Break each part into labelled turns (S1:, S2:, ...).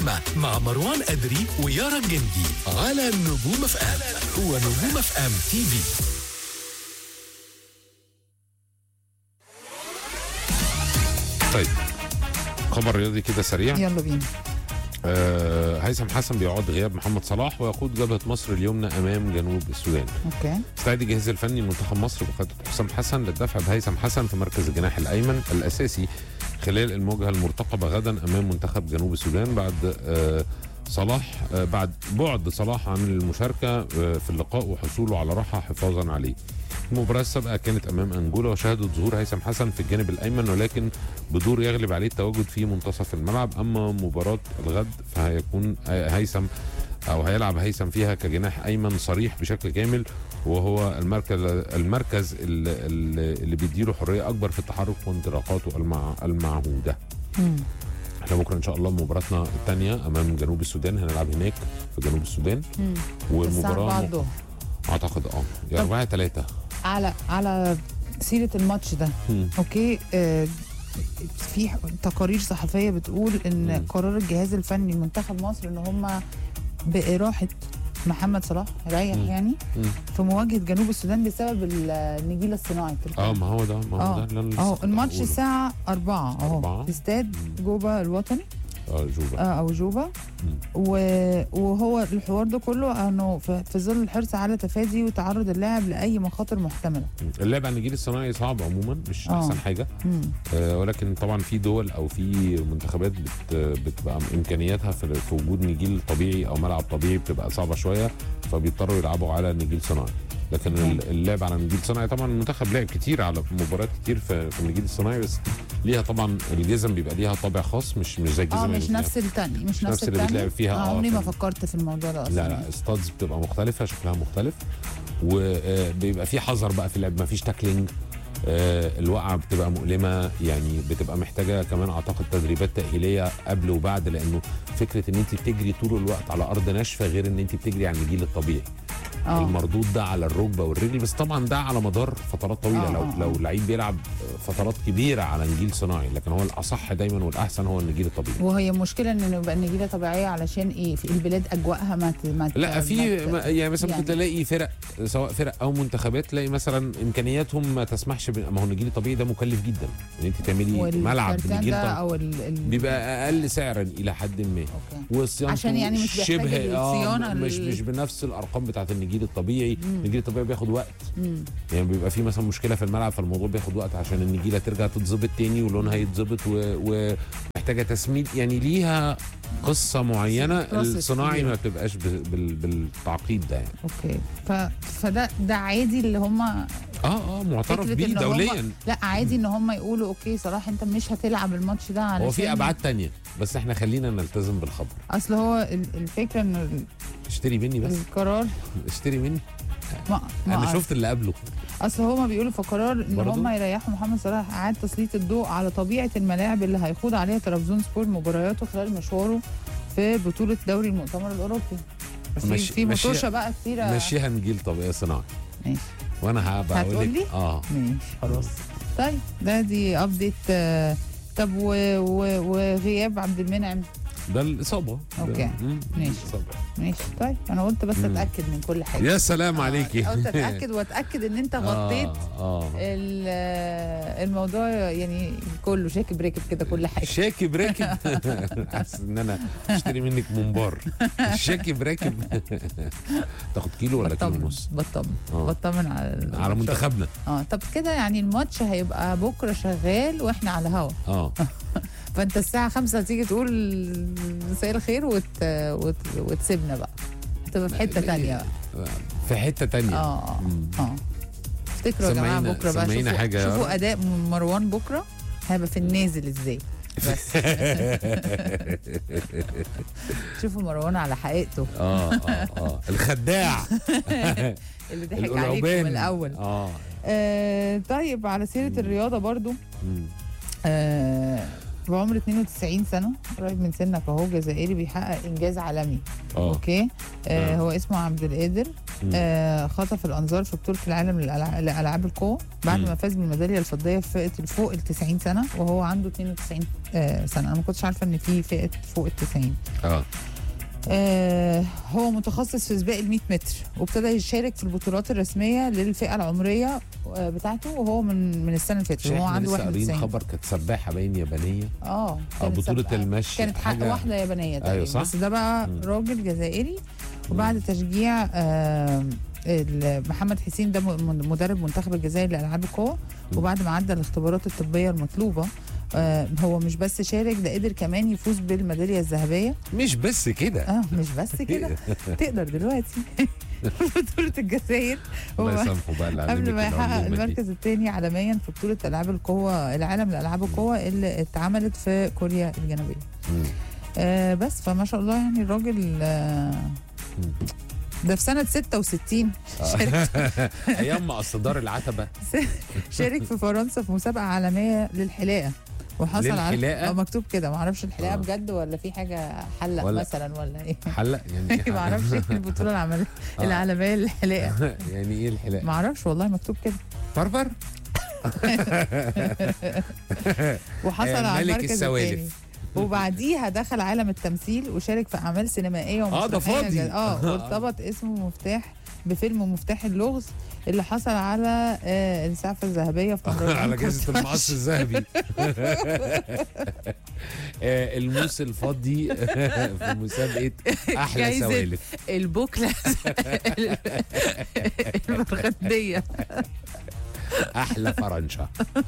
S1: مع مروان أدري ويارا الجندي على نجوم اف ام ونجوم اف ام تي في.
S2: طيب خبر رياضي كده سريع.
S3: يلا بينا.
S2: هيثم حسن بيعود غياب محمد صلاح ويقود جبهة مصر اليمنى أمام جنوب السودان.
S3: اوكي.
S2: استعد الجهاز الفني لمنتخب مصر بقيادة حسام حسن للدفع بهيثم حسن في مركز الجناح الأيمن الأساسي خلال المواجهة المرتقبة غدا أمام منتخب جنوب السودان بعد بعد صلاح عن المشاركة في اللقاء وحصوله على راحة حفاظا عليه. المباراة السابقة كانت أمام أنجولا وشهدت ظهور هيثم حسن في الجانب الأيمن ولكن بدور يغلب عليه التواجد في منتصف الملعب. أما مباراة الغد فهيكون هيلعب هيثم فيها كجناح أيمن صريح بشكل كامل وهو المركز اللي بيديله حرية أكبر في التحرك وانطلاقاته المعهودة. احنا بكره ان شاء الله مباراتنا الثانيه امام جنوب السودان هنلعب هناك في جنوب السودان والمباراه اعتقد يا 4-3
S3: على سيره الماتش ده. اوكي. في تقارير صحفيه بتقول ان قرار الجهاز الفني لمنتخب مصر ان هم باراحه محمد صلاح ريح يعني في مواجهه جنوب السودان بسبب النجيل الصناعي.
S2: ما هو ده
S3: الماتش الساعه 4 في استاد جوبا الوطني. جوبا وهو الحوار ده كله انه في ظل الحرص على تفادي وتعرض اللاعب لاي مخاطر محتمله.
S2: اللعب على النجيل الصناعي صعب عموما مش احسن حاجه. ولكن طبعا في دول او في منتخبات بتبقى امكانياتها في وجود نجيل طبيعي او ملعب طبيعي بتبقى صعبه شويه فبيضطروا يلعبوا على نجيل صناعي. لكن اللعب على النجيل الصناعي طبعا المنتخب لعب كتير على مباريات كتير في النجيل الصناعي بس ليها طبعا الجزم بيبقى ليها طبع خاص مش زي الجزم
S3: مش نفس الثاني مش نفس
S2: اللي بتلعب فيها.
S3: عمري ما فكرت في الموضوع ده اصلا.
S2: لا ستادز بتبقى مختلفه شكلها مختلف وبيبقى في حذر بقى في اللعب ما فيش تاكلينج. الوقعه بتبقى مؤلمه يعني بتبقى محتاجه كمان اعتقد تدريبات تاهيليه قبل وبعد لانه فكره ان انت بتجري طول الوقت على ارض ناشفه غير ان انت بتجري على النجيل الطبيعي. المردود ده على الركبه والرجل بس طبعا ده على مدار فترات طويله. لو لعيب بيلعب فترات كبيره على نجيل صناعي لكن هو الاصح دايما والاحسن هو النجيل الطبيعي.
S3: وهي مشكله ان يبقى النجيله طبيعيه علشان ايه في البلاد اجواءها
S2: لا يعني مثلا ممكن تلاقي فرق سواء فرق او منتخبات تلاقي مثلا امكانياتهم ما تسمحش ما هو النجيل الطبيعي ده مكلف جدا ان انت تعملي ملعب نجيل بيبقى اقل سعرا الى حد ما
S3: والصيانه عشان يعني مش
S2: شبه مش بنفس الارقام بتاعت النجيل الطبيعي. النجيل الطبيعي بياخد وقت يعني بيبقى في مثلا مشكله في الملعب فالموضوع بياخد وقت عشان النجيله ترجع تتظبط تاني ولونها يتظبط ومحتاجه تسميد يعني ليها قصه معينه. الصناعي ما بتبقاش بالتعقيد ده يعني.
S3: اوكي. فده عادي اللي هم
S2: معترف بيه دوليا.
S3: لا عادي ان هم يقولوا اوكي صلاح انت مش هتلعب الماتش ده علشان
S2: هو في ابعاد تانية بس احنا خلينا نلتزم بالخبر.
S3: اصل هو الفكره انه
S2: اشتري مني بس
S3: القرار
S2: اشتري مني انا شفت اللي قبله.
S3: اصل هما بيقولوا في قرار ان هم يريحوا محمد صلاح اعاد تسليط الضوء على طبيعه الملاعب اللي هيخوض عليها طرابزون سبور مبارياته خلال مشواره في بطوله دوري المؤتمر الاوروبي. بس في مطوشه بقى كتيره
S2: ماشيها نجيل طبيعي صناعي.
S3: ماشي
S2: وانا هبقى اقول لك
S3: ماشي خلاص. طيب دي ابديت. طب وغياب عبد المنعم
S2: ده الإصابة.
S3: اوكي ماشي. طيب انا قلت بس اتاكد من كل حاجه.
S2: يا سلام عليكي.
S3: قلت اتاكد واتاكد ان انت غطيت الموضوع يعني كله شاكي بريكب كده كل حاجه.
S2: شاكي بريكب حاسس ان انا اشتري منك منبار. شاكي بريكب. تاخد كيلو ولا كيلو ونص؟
S3: بطمن
S2: على منتخبنا.
S3: طب كده يعني الماتش هيبقى بكره شغال واحنا على هوا. فانت الساعة 5 تيجي تقول مساء الخير وتسيبنا بقى تبقى في حتة تانية بقى.
S2: في حتة تانية.
S3: افتكروا يا جماعة بكرة بقى شوفوا أداء مروان بكرة هيبقى في النازل ازاي بس. شوفوا مروان على حقيقته.
S2: الخداع
S3: اللي ضحك عليكم من الأول. طيب على سيرة الرياضة برضو بعمر 92 سنة قريب من سنك اهو جزائري بيحقق انجاز عالمي. اوكي. هو اسمه عبد القادر خطف الانظار في بطوله العالم لالعاب القوه بعد ما فاز بالميداليه الفضيه في فئه فوق ال 90 سنه وهو عنده 92 سنه. انا ما كنتش عارفه ان في فئه فوق ال 90. هو متخصص في سباق ال 100 متر وابتدى يشارك في البطولات الرسميه للفئه العمريه بتاعته وهو من السنه اللي فاتت وهو عنده 91.
S2: خبر كانت سباحه باين يابانيه بطوله المشي
S3: كانت حق واحده يابانيه تقريبا.
S2: أيوة صح؟
S3: بس ده بقى راجل جزائري وبعد تشجيع محمد حسين ده مدرب منتخب الجزائر لالعاب القوى وبعد ما عدى الاختبارات الطبيه المطلوبه هو مش بس شارك ده قدر كمان يفوز بالميداليه الذهبيه.
S2: مش بس كده
S3: مش بس كده تقدر دلوقتي بطوله الجزائر
S2: الله يسامحه بقى
S3: قبل ما يحقق المركز الثاني عالميا في بطوله العاب القوه العالم لالعاب القوه اللي اتعملت في كوريا الجنوبيه. بس فما شاء الله يعني الراجل ده في سنة 66
S2: أيام ما أصدار العتبة
S3: شارك في فرنسا في مسابقة عالمية للحلاقة وحصل على مكتوب كده ما اعرفش الحلاقة بجد ولا في حاجة حلق مثلا ولا ايه
S2: حلق يعني
S3: ما اعرفش ايه البطولة العالمية للحلاقة
S2: يعني ايه الحلاقة
S3: ما اعرفش والله مكتوب كده
S2: فرفر
S3: وحصل على المركز الثاني وبعديها دخل عالم التمثيل وشارك في اعمال سينمائيه ومسرحيه وارتبط اسمه مفتاح بفيلم مفتاح اللغز اللي حصل على السعفه الذهبيه في
S2: على جائزه المعص الذهبي الموس الفضي في مسابقه احلى سوالف
S3: البوكله المرغديه
S2: احلى فرنشا.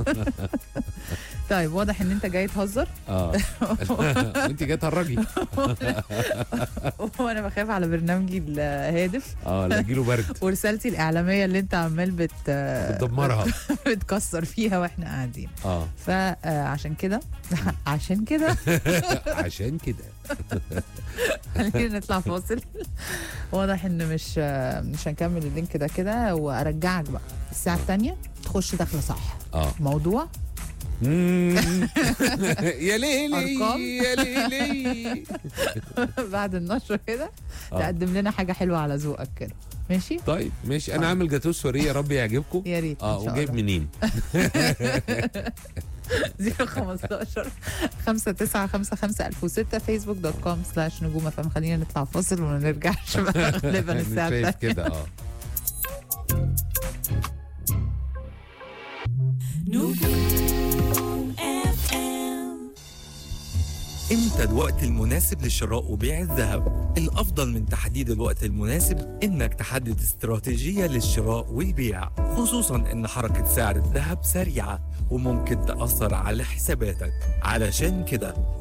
S3: طيب واضح ان انت جاي تهزر
S2: وانت جاي تهرجي
S3: وانا بخاف على برنامجي الهادف
S2: لا يجيله برد
S3: ورسالتي الاعلاميه اللي انت عمال
S2: بتدمرها
S3: بتكسر فيها واحنا قاعدين. فعشان كده عشان كده خلينا نطلع فاصل. واضح ان مش هنكمل اللينك ده كده وارجعك بقى الساعه الثانيه تخش داخله صح موضوع
S2: يا ليلي يا ليلي
S3: بعد النشره كده تقدم لنا حاجه حلوه على ذوقك كده. ماشي
S2: طيب ماشي. انا عامل جاتوه سوري يا رب يعجبكم.
S3: يا ريت
S2: وجايب منين
S3: 015 5955 1006 facebook.com/نجوم FM. خلينا نطلع فاصل وما نرجعش بقى غالبا الساعه
S2: الثانيه كده
S4: امتى الوقت المناسب لشراء وبيع الذهب؟ الافضل من تحديد الوقت المناسب انك تحدد استراتيجية للشراء والبيع، خصوصا ان حركة سعر الذهب سريعة وممكن تأثر على حساباتك. علشان كده